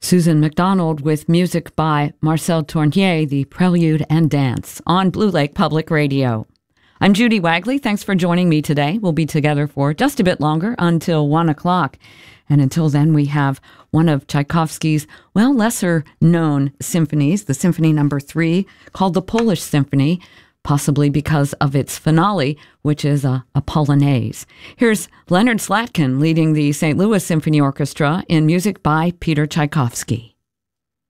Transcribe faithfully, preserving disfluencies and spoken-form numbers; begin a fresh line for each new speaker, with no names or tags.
Susan McDonald with music by Marcel Tournier, the Prelude and Dance, on Blue Lake Public Radio. I'm Judy Wagley. Thanks for joining me today. We'll be together for just a bit longer, until one o'clock. And until then, we have one of Tchaikovsky's, well, lesser-known symphonies, the Symphony Number Three, called the Polish Symphony, possibly because of its finale, which is a, a polonaise. Here's Leonard Slatkin leading the Saint Louis Symphony Orchestra in music by Peter Tchaikovsky.